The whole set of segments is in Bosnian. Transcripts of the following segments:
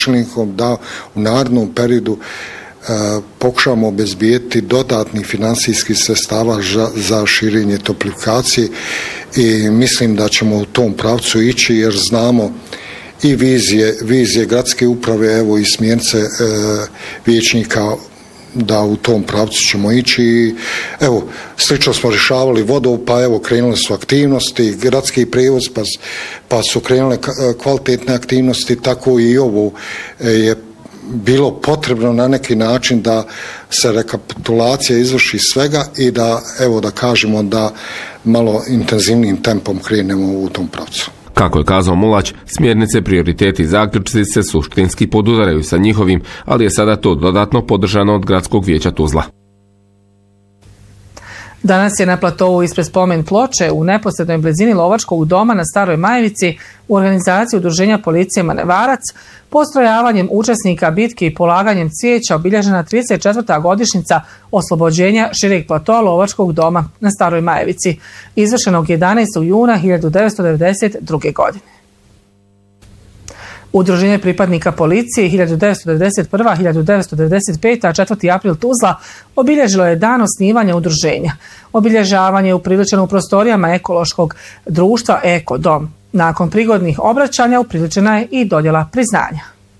da u narednom periodu pokušamo obezbijeti dodatnih finansijskih sredstava za širenje toplifikacije i mislim da ćemo u tom pravcu ići jer znamo i vizije gradske uprave, evo i smjernice vijećnika da u tom pravcu ćemo ići i evo, slično smo rješavali vodov, pa evo krenule su aktivnosti, gradski prijevoz, pa su krenule kvalitetne aktivnosti, tako i ovo je bilo potrebno na neki način da se rekapitulacija izvrši svega i da, evo da kažemo da malo intenzivnim tempom krenemo u tom pravcu. Kako je kazao Mulać, smjernice, prioriteti i zaključci se suštinski podudaraju sa njihovim, ali je sada to dodatno podržano od Gradskog vijeća Tuzla. Danas je na platovu ispred spomen ploče u neposrednoj blizini Lovačkog doma na Staroj Majevici u organizaciji Udruženja policije Manevarac postrojavanjem učesnika bitke i polaganjem cvijeća obilježena 34. godišnjica oslobođenja šireg platoa Lovačkog doma na Staroj Majevici, izvršenog 11. juna 1992. godine. Udruženje pripadnika policije 1991-1995, a 4. april Tuzla obilježilo je dan osnivanja udruženja. Obilježavanje je upriličeno u prostorijama ekološkog društva Eko Dom. Nakon prigodnih obraćanja upriličena je i dodjela priznanja.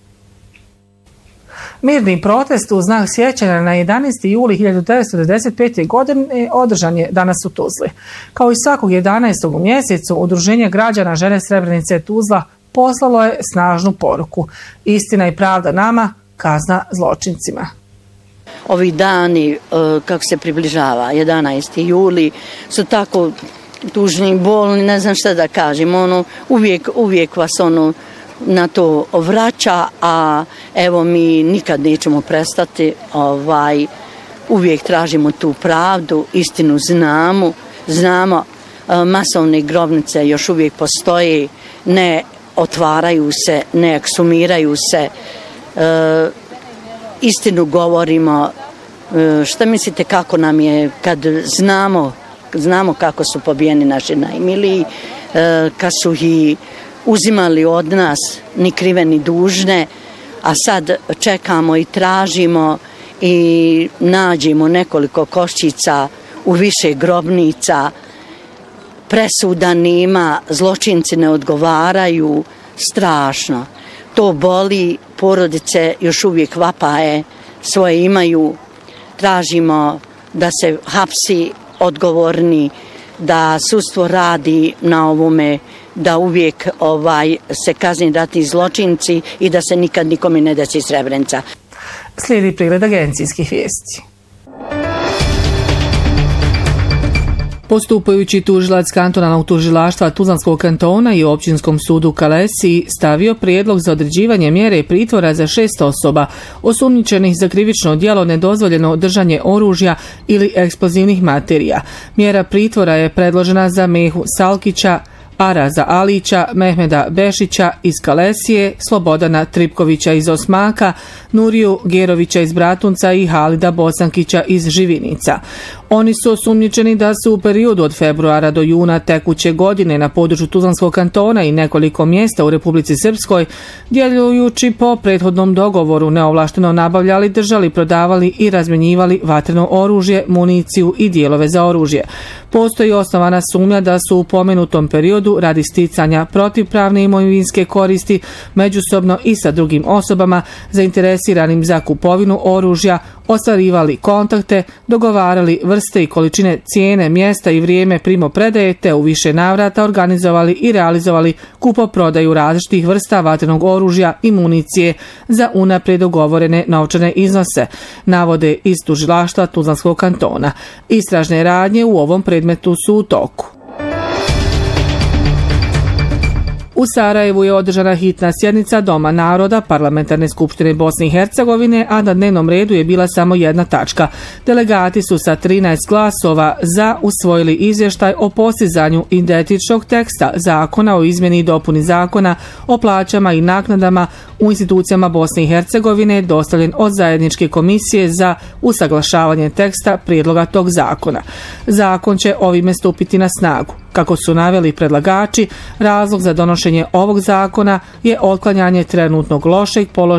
Mirni protest u znak sjećanja na 11. juli 1995. godine održan je danas u Tuzli. Kao i svakog 11. u mjesecu, Udruženje građana Žene Srebrenice Tuzla poslalo je snažnu poruku. Istina i pravda nama, kazna zločincima. Ovi dani, kako se približava, 11. juli, su tako tužni, bolni, ne znam šta da kažem. Uvijek vas na to vraća, a evo mi nikad nećemo prestati. Uvijek tražimo tu pravdu, istinu znamo. Masovne grobnice još uvijek postoje, ne otvaraju se, ne eksumiraju se, istinu govorimo. Šta mislite kako nam je kad znamo kako su pobijeni naši najmiliji, kad su ih uzimali od nas ni krive ni dužne, a sad čekamo i tražimo i nađemo nekoliko koščica u više grobnica. Presuda nema, zločinci ne odgovaraju, strašno. To boli, porodice još uvijek vapaje svoje imaju. Tražimo da se hapsi odgovorni, da sudstvo radi na ovome, da uvijek se kazni ratni zločinci i da se nikad nikome ne desi Srebrenica. Slijedi pregled agencijskih vijesti. Postupajući tužilac kantonalnog tužilaštva Tuzlanskog kantona i općinskom sudu u Kalesiji stavio prijedlog za određivanje mjere pritvora za 6 osoba osumnjičenih za krivično djelo nedozvoljeno držanje oružja ili eksplozivnih materija. Mjera pritvora je predložena za Mehu Salkića, Araza Alića, Mehmeda Bešića iz Kalesije, Slobodana Tripkovića iz Osmaka, Nuriju Gerovića iz Bratunca i Halida Bosankića iz Živinica. Oni su osumnjičeni da su u periodu od februara do juna tekuće godine na području Tuzlanskog kantona i nekoliko mjesta u Republici Srpskoj, djelujući po prethodnom dogovoru, neovlašteno nabavljali, držali, prodavali i razmjenjivali vatreno oružje, municiju i dijelove za oružje. Postoji osnovana sumnja da su u pomenutom periodu radi sticanja protivpravne imovinske koristi međusobno i sa drugim osobama zainteresiranim za kupovinu oružja ostvarivali kontakte, dogovarali vrste i količine, cijene, mjesta i vrijeme primopredaje te u više navrata organizovali i realizovali kupoprodaju različitih vrsta vatrenog oružja i municije za unaprijed dogovorene novčane iznose, navode iz tužilaštva Tuzlanskog kantona. Istražne radnje u ovom predmetu su u toku. U Sarajevu je održana hitna sjednica Doma naroda Parlamentarne skupštine Bosne i Hercegovine, a na dnevnom redu je bila samo jedna tačka. Delegati su sa 13 glasova za usvojili izvještaj o postizanju identičnog teksta zakona o izmjeni i dopuni zakona o plaćama i naknadama u institucijama Bosne i Hercegovine, dostavljen od zajedničke komisije za usaglašavanje teksta prijedloga tog zakona. Zakon će ovime stupiti na snagu. Kako su naveli predlagači, razlog za donošenje ovog zakona je otklanjanje trenutnog lošeg položaja